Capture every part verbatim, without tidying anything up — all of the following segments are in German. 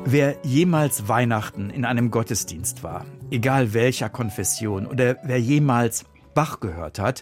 Wer jemals Weihnachten in einem Gottesdienst war, egal welcher Konfession, oder wer jemals Bach gehört hat,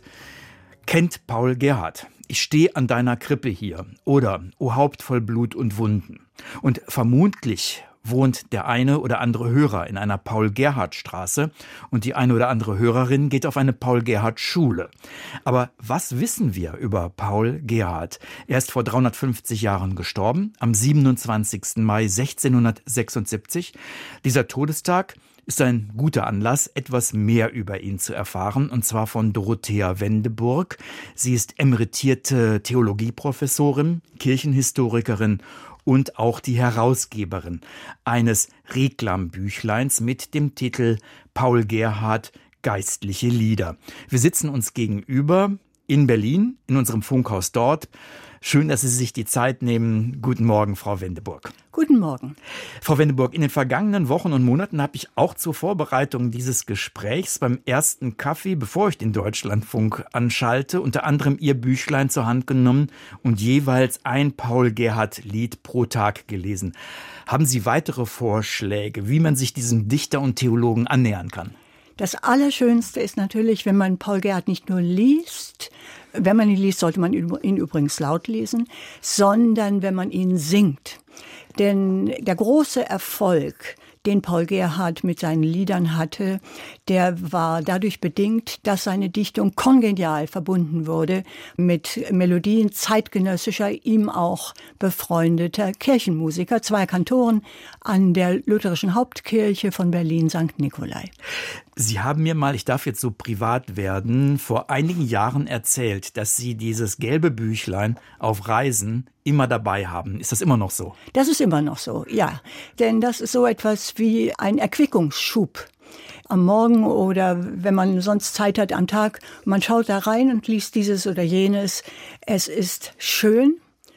kennt Paul Gerhardt. Ich stehe an deiner Krippe hier oder O Haupt voll Blut und Wunden. Und vermutlich wohnt der eine oder andere Hörer in einer Paul-Gerhardt-Straße und die eine oder andere Hörerin geht auf eine Paul-Gerhardt-Schule. Aber was wissen wir über Paul Gerhardt? Er ist vor dreihundertfünfzig Jahren gestorben, am siebenundzwanzigsten Mai sechzehnhundertsechsundsiebzig. Dieser Todestag ist ein guter Anlass, etwas mehr über ihn zu erfahren, und zwar von Dorothea Wendeburg. Sie ist emeritierte Theologieprofessorin, Kirchenhistorikerin und auch die Herausgeberin eines Reklambüchleins mit dem Titel Paul Gerhardt – Geistliche Lieder. Wir sitzen uns gegenüber in Berlin, in unserem Funkhaus dort. Schön, dass Sie sich die Zeit nehmen. Guten Morgen, Frau Wendeburg. Guten Morgen. Frau Wendeburg, in den vergangenen Wochen und Monaten habe ich auch zur Vorbereitung dieses Gesprächs beim ersten Kaffee, bevor ich den Deutschlandfunk anschalte, unter anderem Ihr Büchlein zur Hand genommen und jeweils ein Paul-Gerhardt-Lied pro Tag gelesen. Haben Sie weitere Vorschläge, wie man sich diesem Dichter und Theologen annähern kann? Das Allerschönste ist natürlich, wenn man Paul Gerhardt nicht nur liest, wenn man ihn liest, sollte man ihn übrigens laut lesen, sondern wenn man ihn singt. Denn der große Erfolg, den Paul Gerhardt mit seinen Liedern hatte, der war dadurch bedingt, dass seine Dichtung kongenial verbunden wurde mit Melodien zeitgenössischer, ihm auch befreundeter Kirchenmusiker, zwei Kantoren an der lutherischen Hauptkirche von Berlin Sankt Nikolai. Sie haben mir mal, ich darf jetzt so privat werden, vor einigen Jahren erzählt, dass Sie dieses gelbe Büchlein auf Reisen immer dabei haben. Ist das immer noch so? Das ist immer noch so, ja. Denn das ist so etwas wie ein Erquickungsschub. Am Morgen oder wenn man sonst Zeit hat am Tag, man schaut da rein und liest dieses oder jenes. Es ist schön.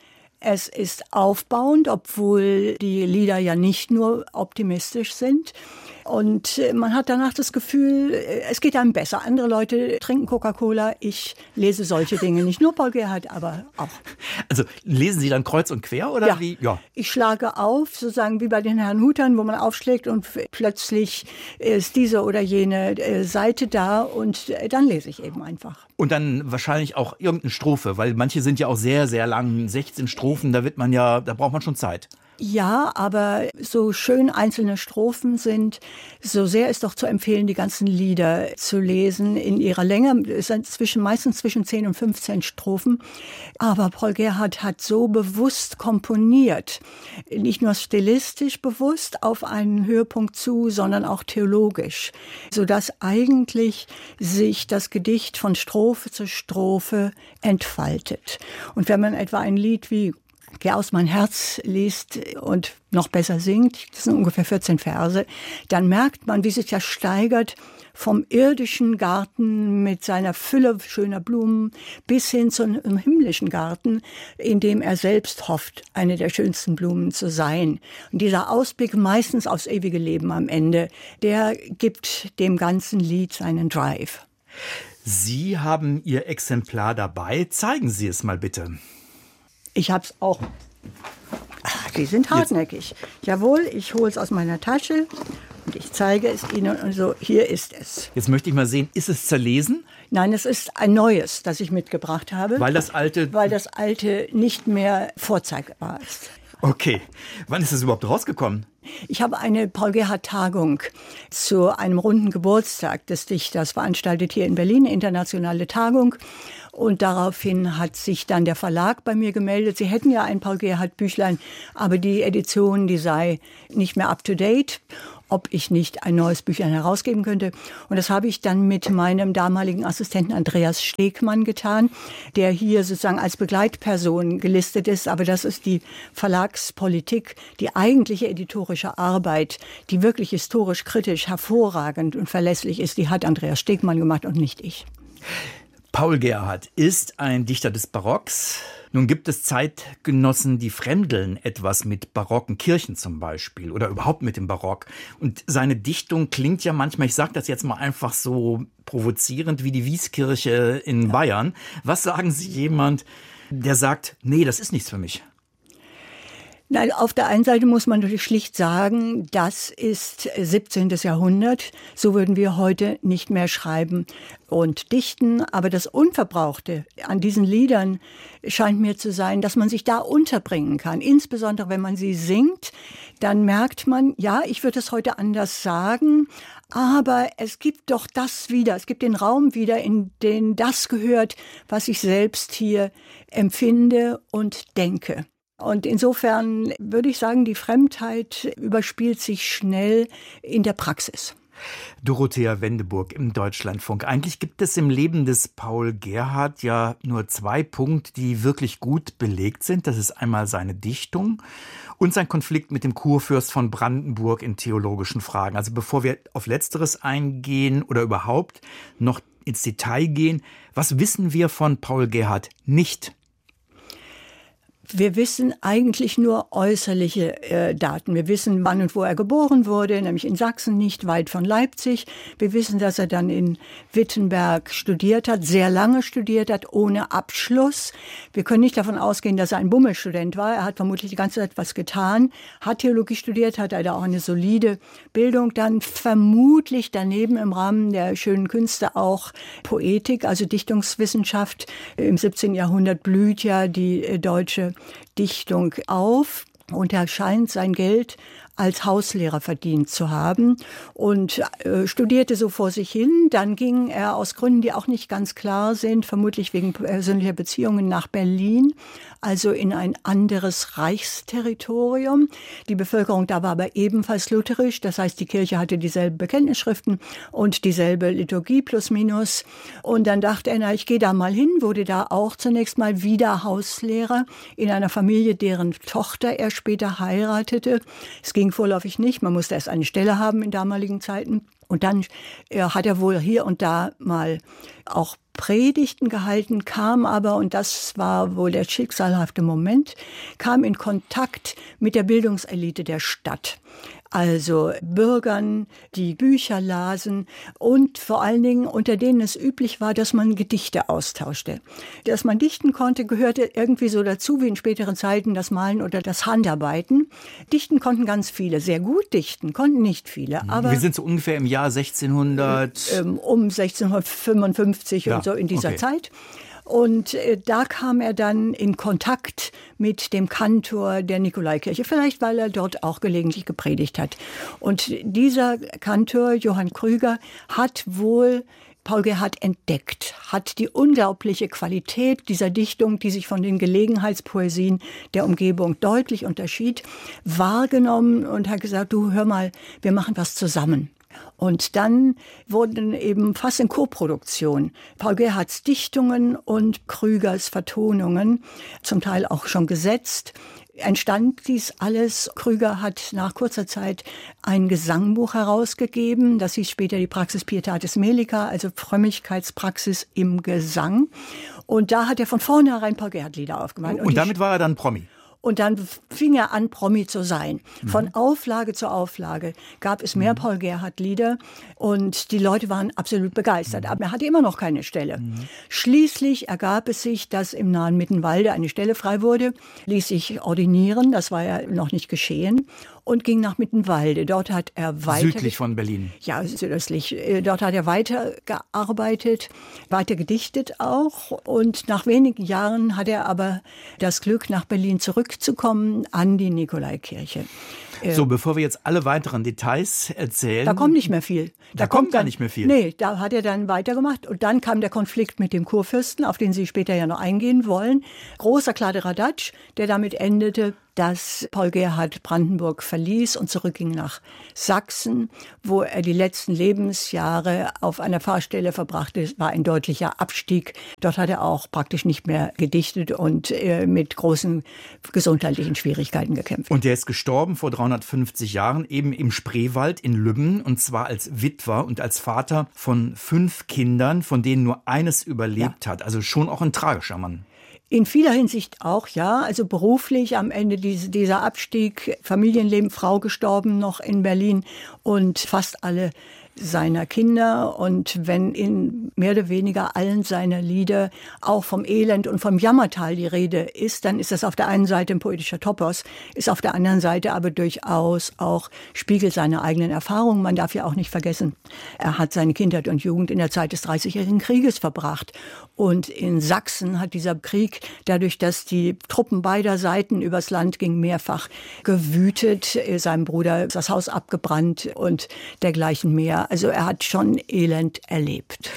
Es ist aufbauend, obwohl die Lieder ja nicht nur optimistisch sind. Und man hat danach das Gefühl, es geht einem besser. Andere Leute trinken Coca-Cola. Ich lese solche Dinge. Nicht nur Paul Gerhardt, aber auch. Also lesen Sie dann kreuz und quer oder ja. wie? Ja. Ich schlage auf, sozusagen wie bei den Herrn Hutern, wo man aufschlägt und plötzlich ist diese oder jene Seite da und dann lese ich eben einfach. Und dann wahrscheinlich auch irgendeine Strophe, weil manche sind ja auch sehr, sehr lang, sechzehn Strophen, da wird man ja, da braucht man schon Zeit. Ja, aber so schön einzelne Strophen sind, so sehr ist doch zu empfehlen, die ganzen Lieder zu lesen in ihrer Länge. Es sind zwischen, meistens zwischen zehn und fünfzehn Strophen. Aber Paul Gerhardt hat so bewusst komponiert, nicht nur stilistisch bewusst auf einen Höhepunkt zu, sondern auch theologisch, sodass eigentlich sich das Gedicht von Strophe zu Strophe entfaltet. Und wenn man etwa ein Lied wie Geh aus mein Herz liest und noch besser singt, das sind ungefähr vierzehn Verse, dann merkt man, wie sich das steigert vom irdischen Garten mit seiner Fülle schöner Blumen bis hin zum himmlischen Garten, in dem er selbst hofft, eine der schönsten Blumen zu sein. Und dieser Ausblick meistens aufs ewige Leben am Ende, der gibt dem ganzen Lied seinen Drive. Sie haben Ihr Exemplar dabei. Zeigen Sie es mal bitte. Ich hab's auch. Ach, die sind hartnäckig. Jetzt. Jawohl, ich hole es aus meiner Tasche und ich zeige es Ihnen. Und so, hier ist es. Jetzt möchte ich mal sehen, ist es zerlesen? Nein, es ist ein neues, das ich mitgebracht habe. Weil das alte... Weil das alte nicht mehr vorzeigbar ist. Okay. Wann ist es überhaupt rausgekommen? Ich habe eine Paul-Gerhardt-Tagung zu einem runden Geburtstag des Dichters veranstaltet hier in Berlin, eine internationale Tagung. Und daraufhin hat sich dann der Verlag bei mir gemeldet. Sie hätten ja ein Paul-Gerhardt-Büchlein, aber die Edition, die sei nicht mehr up-to-date, ob ich nicht ein neues Büchlein herausgeben könnte. Und das habe ich dann mit meinem damaligen Assistenten Andreas Stegmann getan, der hier sozusagen als Begleitperson gelistet ist. Aber das ist die Verlagspolitik, die eigentliche editorische Arbeit, die wirklich historisch, kritisch, hervorragend und verlässlich ist, die hat Andreas Stegmann gemacht und nicht ich. Paul Gerhardt ist ein Dichter des Barocks. Nun gibt es Zeitgenossen, die fremdeln etwas mit barocken Kirchen zum Beispiel oder überhaupt mit dem Barock. Und seine Dichtung klingt ja manchmal, ich sage das jetzt mal einfach so provozierend, wie die Wieskirche in ja. Bayern. Was sagen Sie jemand, der sagt, nee, das ist nichts für mich? Nein, auf der einen Seite muss man natürlich schlicht sagen, das ist siebzehntes Jahrhundert. So würden wir heute nicht mehr schreiben und dichten. Aber das Unverbrauchte an diesen Liedern scheint mir zu sein, dass man sich da unterbringen kann. Insbesondere, wenn man sie singt, dann merkt man, ja, ich würde es heute anders sagen, aber es gibt doch das wieder. Es gibt den Raum wieder, in den das gehört, was ich selbst hier empfinde und denke. Und insofern würde ich sagen, die Fremdheit überspielt sich schnell in der Praxis. Dorothea Wendeburg im Deutschlandfunk. Eigentlich gibt es im Leben des Paul Gerhardt ja nur zwei Punkte, die wirklich gut belegt sind. Das ist einmal seine Dichtung und sein Konflikt mit dem Kurfürst von Brandenburg in theologischen Fragen. Also bevor wir auf Letzteres eingehen oder überhaupt noch ins Detail gehen, was wissen wir von Paul Gerhardt nicht? Wir wissen eigentlich nur äußerliche äh, Daten. Wir wissen, wann und wo er geboren wurde, nämlich in Sachsen, nicht weit von Leipzig. Wir wissen, dass er dann in Wittenberg studiert hat, sehr lange studiert hat, ohne Abschluss. Wir können nicht davon ausgehen, dass er ein Bummelstudent war. Er hat vermutlich die ganze Zeit was getan, hat Theologie studiert, hat er da auch eine solide Bildung. Dann vermutlich daneben im Rahmen der schönen Künste auch Poetik, also Dichtungswissenschaft. Im siebzehnten Jahrhundert blüht ja die äh, deutsche Dichtung auf und er scheint sein Geld als Hauslehrer verdient zu haben und äh, studierte so vor sich hin. Dann ging er aus Gründen, die auch nicht ganz klar sind, vermutlich wegen persönlicher Beziehungen nach Berlin, also in ein anderes Reichsterritorium. Die Bevölkerung da war aber ebenfalls lutherisch, das heißt, die Kirche hatte dieselben Bekenntnisschriften und dieselbe Liturgie plus minus. Und dann dachte er, na, ich gehe da mal hin, wurde da auch zunächst mal wieder Hauslehrer in einer Familie, deren Tochter er später heiratete. Es ging vorläufig nicht, man musste erst eine Stelle haben in damaligen Zeiten. Und dann äh, hat er wohl hier und da mal auch Predigten gehalten, kam aber, und das war wohl der schicksalhafte Moment, kam in Kontakt mit der Bildungselite der Stadt. Also Bürgern, die Bücher lasen und vor allen Dingen unter denen es üblich war, dass man Gedichte austauschte. Dass man dichten konnte, gehörte irgendwie so dazu wie in späteren Zeiten das Malen oder das Handarbeiten. Dichten konnten ganz viele, sehr gut dichten, konnten nicht viele. Aber wir sind so ungefähr im Jahr sechzehnhundert. Ähm, um sechzehnhundertfünfundfünfzig ja, und so in dieser okay. Zeit. Und äh, da kam er dann in Kontakt mit dem Kantor der Nikolaikirche, vielleicht weil er dort auch gelegentlich gepredigt hat. Und dieser Kantor, Johann Krüger, hat wohl Paul Gerhardt entdeckt, hat die unglaubliche Qualität dieser Dichtung, die sich von den Gelegenheitspoesien der Umgebung deutlich unterschied, wahrgenommen und hat gesagt, du hör mal, wir machen was zusammen. Und dann wurden eben fast in Koproduktion Paul Gerhardts Dichtungen und Krügers Vertonungen, zum Teil auch schon gesetzt. Entstand dies alles. Krüger hat nach kurzer Zeit ein Gesangbuch herausgegeben. Das hieß später die Praxis Pietatis Melica, also Frömmigkeitspraxis im Gesang. Und da hat er von vornherein Paul Gerhardt-Lieder aufgemalt. Und, und damit war er dann Promi? Und dann fing er an, Promi zu sein. Von Auflage zu Auflage gab es mehr mhm. Paul Gerhardt-Lieder und die Leute waren absolut begeistert. Mhm. Aber er hatte immer noch keine Stelle. Mhm. Schließlich ergab es sich, dass im nahen Mittenwalde eine Stelle frei wurde, ließ sich ordinieren, das war ja noch nicht geschehen, und ging nach Mittenwalde. Dort hat er weiter... Südlich von Berlin. Ja, südöstlich. Dort hat er weitergearbeitet, weiter gedichtet auch. Und nach wenigen Jahren hat er aber das Glück, nach Berlin zurückzukommen an die Nikolaikirche. So, bevor wir jetzt alle weiteren Details erzählen... Da kommt nicht mehr viel. Da, da kommt gar nicht mehr viel. Nee, da hat er dann weitergemacht. Und dann kam der Konflikt mit dem Kurfürsten, auf den Sie später ja noch eingehen wollen. Großer Kladderadatsch, der damit endete, dass Paul Gerhardt Brandenburg verließ und zurückging nach Sachsen, wo er die letzten Lebensjahre auf einer Pfarrstelle verbrachte. Es war ein deutlicher Abstieg. Dort hat er auch praktisch nicht mehr gedichtet und äh, mit großen gesundheitlichen Schwierigkeiten gekämpft. Und der ist gestorben vor dreihundertfünfzig Jahren, eben im Spreewald in Lübben, und zwar als Witwer und als Vater von fünf Kindern, von denen nur eines überlebt ja. hat. Also schon auch ein tragischer Mann. In vieler Hinsicht auch, ja. Also beruflich am Ende diese, dieser Abstieg, Familienleben, Frau gestorben noch in Berlin und fast alle seiner Kinder. Und wenn in mehr oder weniger allen seiner Lieder auch vom Elend und vom Jammertal die Rede ist, dann ist das auf der einen Seite ein poetischer Topos, ist auf der anderen Seite aber durchaus auch Spiegel seiner eigenen Erfahrungen. Man darf ja auch nicht vergessen, er hat seine Kindheit und Jugend in der Zeit des Dreißigjährigen Krieges verbracht. Und in Sachsen hat dieser Krieg, dadurch, dass die Truppen beider Seiten übers Land gingen, mehrfach gewütet. Seinem Bruder ist das Haus abgebrannt und dergleichen mehr. Also er hat schon Elend erlebt.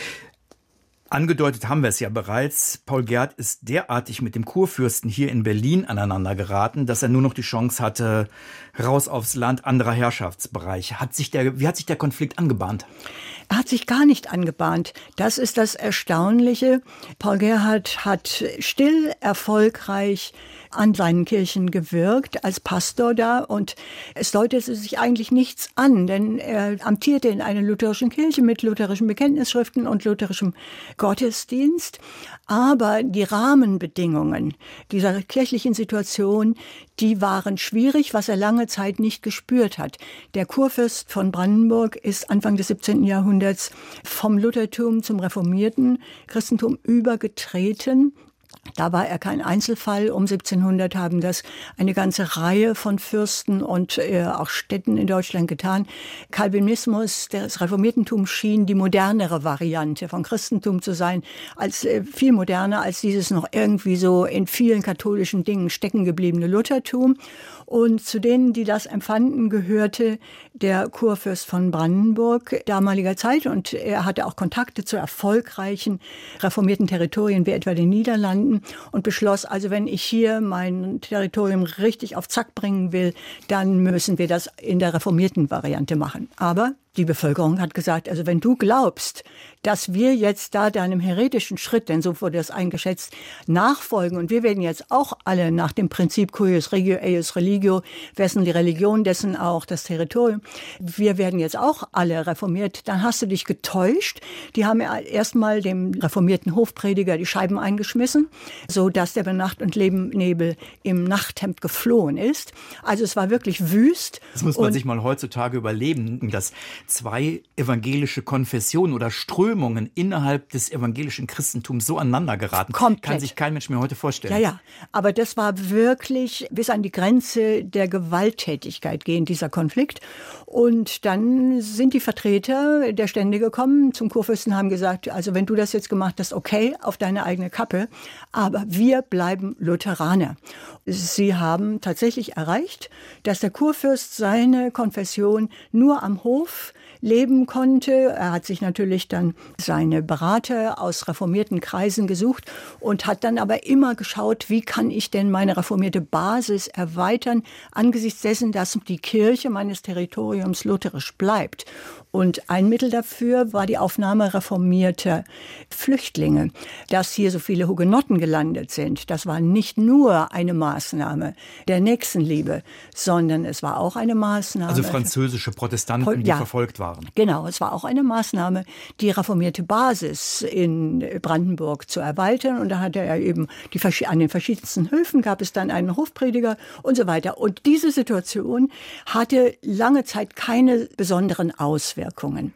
Angedeutet haben wir es ja bereits. Paul Gerhardt ist derartig mit dem Kurfürsten hier in Berlin aneinander geraten, dass er nur noch die Chance hatte, raus aufs Land, anderer Herrschaftsbereiche. Hat sich der, wie hat sich der Konflikt angebahnt? Er hat sich gar nicht angebahnt. Das ist das Erstaunliche. Paul Gerhardt hat still, erfolgreich an seinen Kirchen gewirkt, als Pastor da. Und es deutete sich eigentlich nichts an, denn er amtierte in einer lutherischen Kirche mit lutherischen Bekenntnisschriften und lutherischem Gottesdienst. Aber die Rahmenbedingungen dieser kirchlichen Situation, die waren schwierig, was er lange Zeit nicht gespürt hat. Der Kurfürst von Brandenburg ist Anfang des siebzehnten Jahrhunderts vom Luthertum zum reformierten Christentum übergetreten. Da war er kein Einzelfall. Um siebzehnhundert haben das eine ganze Reihe von Fürsten und äh, auch Städten in Deutschland getan. Calvinismus, das Reformiertentum, schien die modernere Variante von Christentum zu sein, als äh, viel moderner als dieses noch irgendwie so in vielen katholischen Dingen stecken gebliebene Luthertum. Und zu denen, die das empfanden, gehörte der Kurfürst von Brandenburg damaliger Zeit. Und er hatte auch Kontakte zu erfolgreichen reformierten Territorien, wie etwa den Niederlanden, und beschloss, also wenn ich hier mein Territorium richtig auf Zack bringen will, dann müssen wir das in der reformierten Variante machen. Aber die Bevölkerung hat gesagt, also wenn du glaubst, dass wir jetzt da deinem heretischen Schritt, denn so wurde das eingeschätzt, nachfolgen und wir werden jetzt auch alle nach dem Prinzip cuius regio eius religio, wessen die Religion, dessen auch das Territorium, wir werden jetzt auch alle reformiert, dann hast du dich getäuscht. Die haben erstmal dem reformierten Hofprediger die Scheiben eingeschmissen, so dass der bei Nacht und Nebel im Nachthemd geflohen ist. Also es war wirklich wüst. Das muss man sich mal heutzutage überleben, dass zwei evangelische Konfessionen oder Strömungen innerhalb des evangelischen Christentums so aneinander geraten. Komplett. Kann sich kein Mensch mehr heute vorstellen. Ja, ja. Aber das war wirklich bis an die Grenze der Gewalttätigkeit gehen, dieser Konflikt. Und dann sind die Vertreter der Stände gekommen zum Kurfürsten, haben gesagt, also wenn du das jetzt gemacht hast, okay, auf deine eigene Kappe, aber wir bleiben Lutheraner. Sie haben tatsächlich erreicht, dass der Kurfürst seine Konfession nur am Hof leben konnte. Er hat sich natürlich dann seine Berater aus reformierten Kreisen gesucht und hat dann aber immer geschaut, wie kann ich denn meine reformierte Basis erweitern, angesichts dessen, dass die Kirche meines Territoriums lutherisch bleibt. Und ein Mittel dafür war die Aufnahme reformierter Flüchtlinge. Dass hier so viele Hugenotten gelandet sind, das war nicht nur eine Maßnahme der Nächstenliebe, sondern es war auch eine Maßnahme. Also französische Protestanten, die ja verfolgt waren. Genau, es war auch eine Maßnahme, die reformierte Basis in Brandenburg zu erweitern. Und da hatte er eben die, an den verschiedensten Höfen gab es dann einen Hofprediger und so weiter. Und diese Situation hatte lange Zeit keine besonderen Auswirkungen.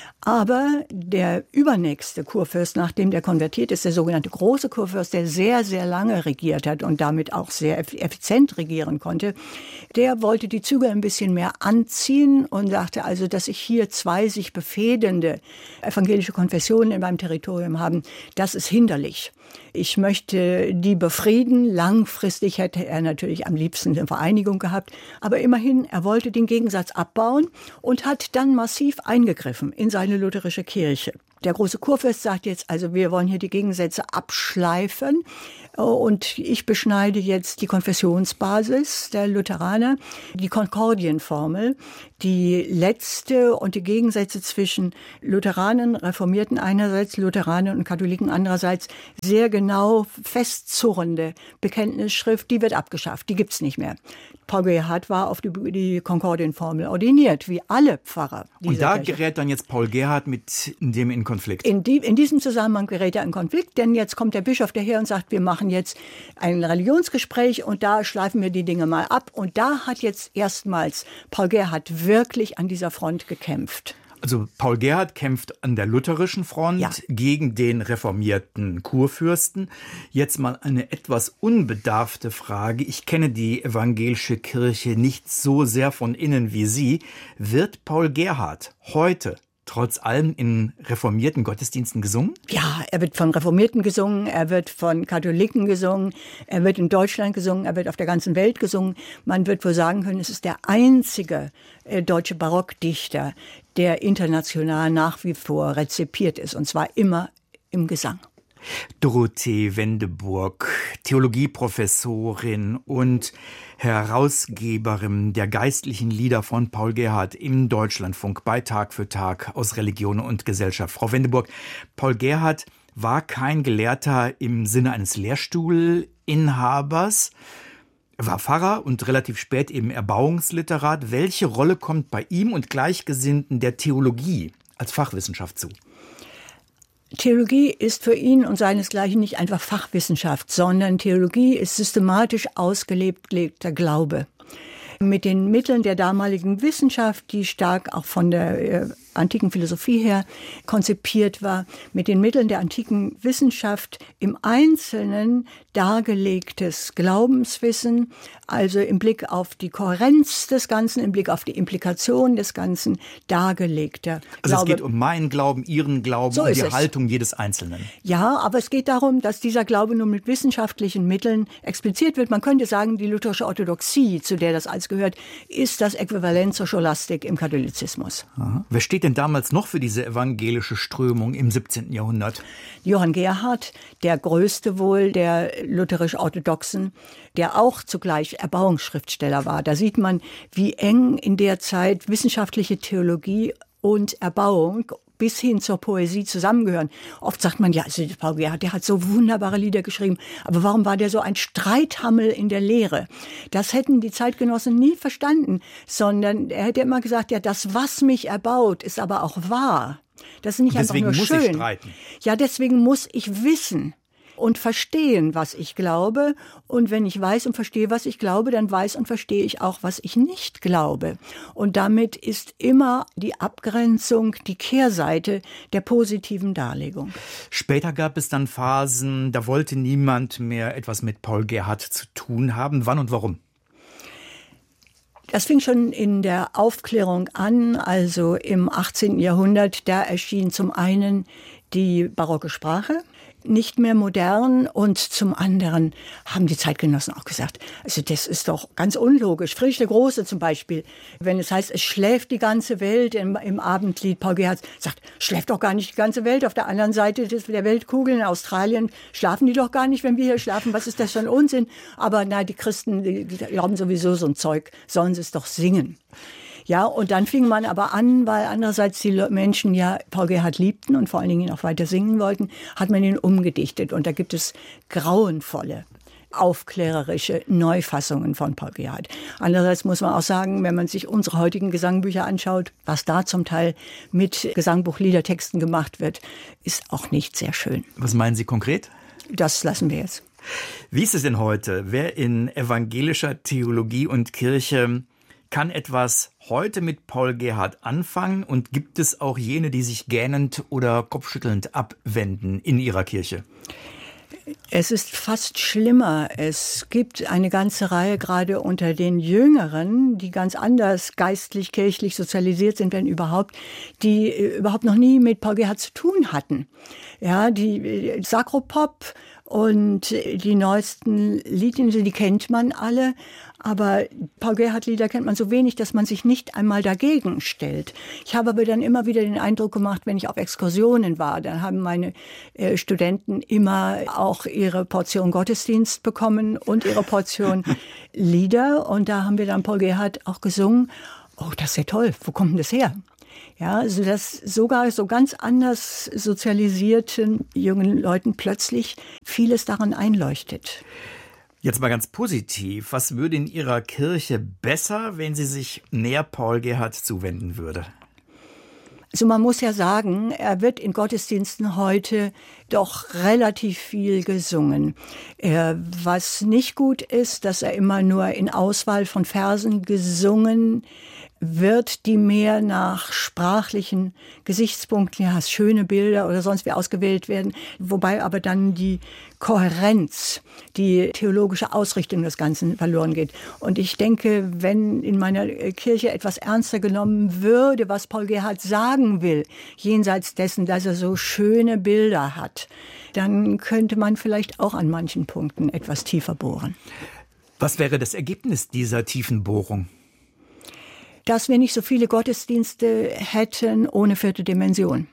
Aber der übernächste Kurfürst, nachdem der konvertiert ist, der sogenannte große Kurfürst, der sehr, sehr lange regiert hat und damit auch sehr effizient regieren konnte, der wollte die Zügel ein bisschen mehr anziehen und sagte also, dass ich hier zwei sich befehdende evangelische Konfessionen in meinem Territorium haben, das ist hinderlich. Ich möchte die befrieden. Langfristig hätte er natürlich am liebsten eine Vereinigung gehabt. Aber immerhin, er wollte den Gegensatz abbauen und hat dann massiv eingegriffen in seine lutherische Kirche. Der große Kurfürst sagt jetzt, also wir wollen hier die Gegensätze abschleifen und ich beschneide jetzt die Konfessionsbasis der Lutheraner, die Konkordienformel, die letzte und die Gegensätze zwischen Lutheranern, Reformierten einerseits, Lutheranern und Katholiken andererseits sehr genau festzurrende Bekenntnisschrift, die wird abgeschafft, die gibt's nicht mehr. Paul Gerhardt war auf die, die Konkordienformel ordiniert, wie alle Pfarrer. Und da Kirche. Gerät dann jetzt Paul Gerhardt mit dem in Konflikt? In, die, in diesem Zusammenhang gerät er in Konflikt, denn jetzt kommt der Bischof daher und sagt, wir machen jetzt ein Religionsgespräch und da schleifen wir die Dinge mal ab. Und da hat jetzt erstmals Paul Gerhardt wirklich an dieser Front gekämpft. Also Paul Gerhardt kämpft an der lutherischen Front ja. gegen den reformierten Kurfürsten. Jetzt mal eine etwas unbedarfte Frage. Ich kenne die evangelische Kirche nicht so sehr von innen wie Sie. Wird Paul Gerhardt heute trotz allem in reformierten Gottesdiensten gesungen? Ja, er wird von Reformierten gesungen, er wird von Katholiken gesungen, er wird in Deutschland gesungen, er wird auf der ganzen Welt gesungen. Man wird wohl sagen können, es ist der einzige äh, deutsche Barockdichter, der international nach wie vor rezipiert ist, und zwar immer im Gesang. Dorothee Wendeburg, Theologieprofessorin und Herausgeberin der geistlichen Lieder von Paul Gerhardt im Deutschlandfunk bei Tag für Tag aus Religion und Gesellschaft. Frau Wendeburg, Paul Gerhardt war kein Gelehrter im Sinne eines Lehrstuhlinhabers. Er war Pfarrer und relativ spät eben Erbauungsliterat. Welche Rolle kommt bei ihm und Gleichgesinnten der Theologie als Fachwissenschaft zu? Theologie ist für ihn und seinesgleichen nicht einfach Fachwissenschaft, sondern Theologie ist systematisch ausgelebter Glaube. Mit den Mitteln der damaligen Wissenschaft, die stark auch von der äh, antiken Philosophie her konzipiert war, mit den Mitteln der antiken Wissenschaft im Einzelnen dargelegtes Glaubenswissen, also im Blick auf die Kohärenz des Ganzen, im Blick auf die Implikation des Ganzen dargelegter Also Glaube. Es geht um meinen Glauben, Ihren Glauben, so um die es. Haltung jedes Einzelnen. Ja, aber es geht darum, dass dieser Glaube nun mit wissenschaftlichen Mitteln expliziert wird. Man könnte sagen, die lutherische Orthodoxie, zu der das alles gehört, ist das Äquivalent zur Scholastik im Katholizismus. Aha. Wer steht denn damals noch für diese evangelische Strömung im siebzehnten Jahrhundert? Johann Gerhardt, der größte wohl der lutherisch-orthodoxen, der auch zugleich Erbauungsschriftsteller war. Da sieht man, wie eng in der Zeit wissenschaftliche Theologie und Erbauung bis hin zur Poesie zusammengehören. Oft sagt man, ja, also Paul Gerhardt, der hat so wunderbare Lieder geschrieben, aber warum war der so ein Streithammel in der Lehre? Das hätten die Zeitgenossen nie verstanden, sondern er hätte immer gesagt, ja, das, was mich erbaut, ist aber auch wahr. Das ist nicht einfach nur schön. Deswegen muss ich streiten. Ja, deswegen muss ich wissen und verstehen, was ich glaube. Und wenn ich weiß und verstehe, was ich glaube, dann weiß und verstehe ich auch, was ich nicht glaube. Und damit ist immer die Abgrenzung die Kehrseite der positiven Darlegung. Später gab es dann Phasen, da wollte niemand mehr etwas mit Paul Gerhardt zu tun haben. Wann und warum? Das fing schon in der Aufklärung an, also im achtzehnten Jahrhundert. Da erschien zum einen die barocke Sprache, nicht mehr modern, und zum anderen haben die Zeitgenossen auch gesagt, also das ist doch ganz unlogisch. Friedrich der Große zum Beispiel, wenn es heißt, es schläft die ganze Welt im, im Abendlied, Paul Gerhardt sagt, schläft doch gar nicht die ganze Welt. Auf der anderen Seite der Weltkugel in Australien schlafen die doch gar nicht, wenn wir hier schlafen. Was ist das für ein Unsinn? Aber na, die Christen, die, die glauben sowieso so ein Zeug, sollen sie es doch singen. Ja, und dann fing man aber an, weil andererseits die Menschen ja Paul Gerhardt liebten und vor allen Dingen ihn auch weiter singen wollten, hat man ihn umgedichtet. Und da gibt es grauenvolle, aufklärerische Neufassungen von Paul Gerhardt. Andererseits muss man auch sagen, wenn man sich unsere heutigen Gesangbücher anschaut, was da zum Teil mit Gesangbuchliedertexten gemacht wird, ist auch nicht sehr schön. Was meinen Sie konkret? Das lassen wir jetzt. Wie ist es denn heute? Wer in evangelischer Theologie und Kirche kann etwas heute mit Paul Gerhardt anfangen, und gibt es auch jene, die sich gähnend oder kopfschüttelnd abwenden in ihrer Kirche? Es ist fast schlimmer. Es gibt eine ganze Reihe, gerade unter den Jüngeren, die ganz anders geistlich, kirchlich sozialisiert sind, wenn überhaupt, die überhaupt noch nie mit Paul Gerhardt zu tun hatten. Ja, die Sakropop und die neuesten Lieder, die kennt man alle. Aber Paul Gerhardt-Lieder kennt man so wenig, dass man sich nicht einmal dagegen stellt. Ich habe aber dann immer wieder den Eindruck gemacht, wenn ich auf Exkursionen war, dann haben meine äh, Studenten immer auch ihre Portion Gottesdienst bekommen und ihre Portion Lieder. Und da haben wir dann Paul Gerhardt auch gesungen. Oh, das ist ja toll. Wo kommt denn das her? Ja, also dass sogar so ganz anders sozialisierten jungen Leuten plötzlich vieles daran einleuchtet. Jetzt mal ganz positiv. Was würde in Ihrer Kirche besser, wenn sie sich näher Paul Gerhardt zuwenden würde? Also man muss ja sagen, er wird in Gottesdiensten heute doch relativ viel gesungen. Er, was nicht gut ist, dass er immer nur in Auswahl von Versen gesungen wird, die mehr nach sprachlichen Gesichtspunkten, ja, schöne Bilder oder sonst wie ausgewählt werden, wobei aber dann die Kohärenz, die theologische Ausrichtung des Ganzen verloren geht. Und ich denke, wenn in meiner Kirche etwas ernster genommen würde, was Paul Gerhardt sagen will, jenseits dessen, dass er so schöne Bilder hat, dann könnte man vielleicht auch an manchen Punkten etwas tiefer bohren. Was wäre das Ergebnis dieser tiefen Bohrung? Dass wir nicht so viele Gottesdienste hätten ohne vierte Dimension.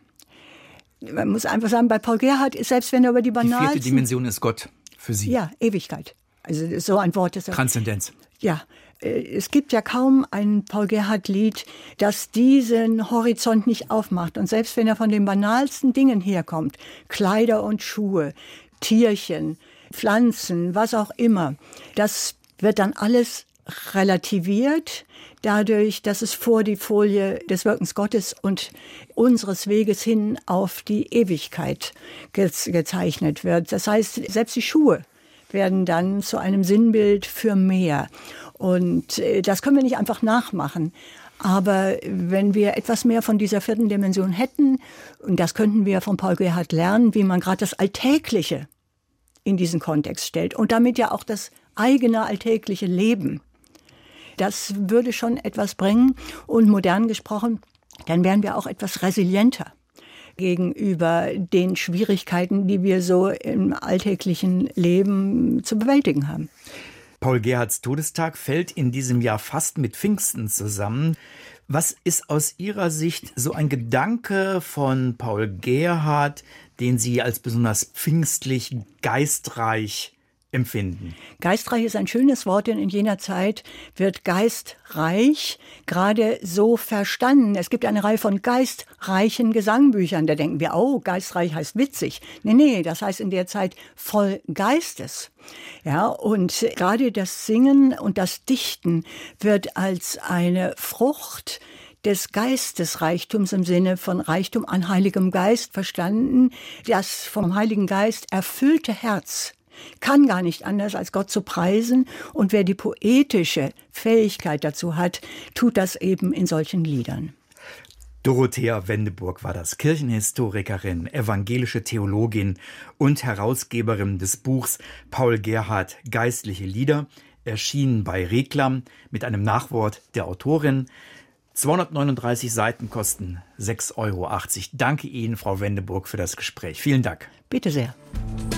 Man muss einfach sagen, bei Paul Gerhardt ist, selbst wenn er über die banalsten... Die vierte Dimension ist Gott für Sie. Ja, Ewigkeit. Also so ein Wort ist... Transzendenz. Ja, es gibt ja kaum ein Paul Gerhardt-Lied, das diesen Horizont nicht aufmacht. Und selbst wenn er von den banalsten Dingen herkommt, Kleider und Schuhe, Tierchen, Pflanzen, was auch immer, das wird dann alles relativiert, dadurch, dass es vor die Folie des Wirkens Gottes und unseres Weges hin auf die Ewigkeit ge- gezeichnet wird. Das heißt, selbst die Schuhe werden dann zu einem Sinnbild für mehr. Und äh, das können wir nicht einfach nachmachen. Aber wenn wir etwas mehr von dieser vierten Dimension hätten, und das könnten wir von Paul Gerhardt lernen, wie man gerade das Alltägliche in diesen Kontext stellt und damit ja auch das eigene alltägliche Leben. Das würde schon etwas bringen und modern gesprochen, dann wären wir auch etwas resilienter gegenüber den Schwierigkeiten, die wir so im alltäglichen Leben zu bewältigen haben. Paul Gerhardts Todestag fällt in diesem Jahr fast mit Pfingsten zusammen. Was ist aus Ihrer Sicht so ein Gedanke von Paul Gerhardt, den Sie als besonders pfingstlich, geistreich empfinden? Geistreich ist ein schönes Wort, denn in jener Zeit wird geistreich gerade so verstanden. Es gibt eine Reihe von geistreichen Gesangbüchern. Da denken wir, oh, geistreich heißt witzig. Nee, nee, das heißt in der Zeit voll Geistes. Ja, und gerade das Singen und das Dichten wird als eine Frucht des Geistesreichtums im Sinne von Reichtum an Heiligem Geist verstanden. Das vom Heiligen Geist erfüllte Herz kann gar nicht anders, als Gott zu preisen. Und wer die poetische Fähigkeit dazu hat, tut das eben in solchen Liedern. Dorothea Wendeburg war das, Kirchenhistorikerin, evangelische Theologin und Herausgeberin des Buchs Paul Gerhardt, Geistliche Lieder, erschienen bei Reklam mit einem Nachwort der Autorin. zweihundertneununddreißig Seiten kosten sechs Euro achtzig. Danke Ihnen, Frau Wendeburg, für das Gespräch. Vielen Dank. Bitte sehr.